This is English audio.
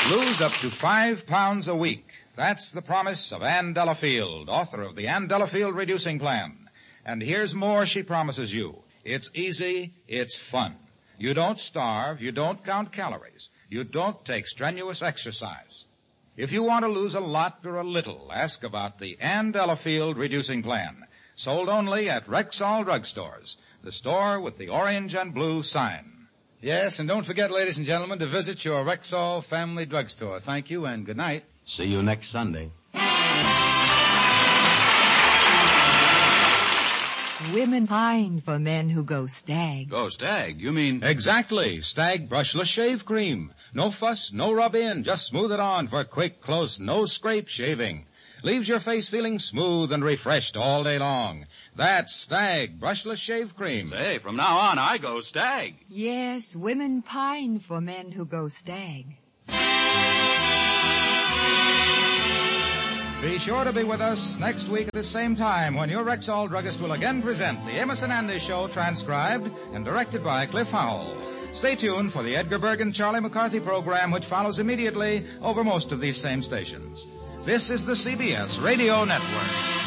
Lose up to 5 pounds a week. That's the promise of Ann Delafield, author of the Ann Delafield Reducing Plan. And here's more she promises you. It's easy, it's fun. You don't starve, you don't count calories, you don't take strenuous exercise. If you want to lose a lot or a little, ask about the Ann Delafield Reducing Plan. Sold only at Rexall drugstores, the store with the orange and blue sign. Yes, and don't forget, ladies and gentlemen, to visit your Rexall family drugstore. Thank you and good night. See you next Sunday. Women pine for men who go stag. Go stag? You mean... Exactly. Stag brushless shave cream. No fuss, no rub in. Just smooth it on for quick, close, no scrape shaving. Leaves your face feeling smooth and refreshed all day long. That's Stag brushless shave cream. Say, from now on, I go stag. Yes, women pine for men who go stag. Be sure to be with us next week at the same time when your Rexall druggist will again present the Amos and Andy Show, transcribed and directed by Cliff Howell. Stay tuned for the Edgar Bergen Charlie McCarthy program, which follows immediately over most of these same stations. This is the CBS Radio Network.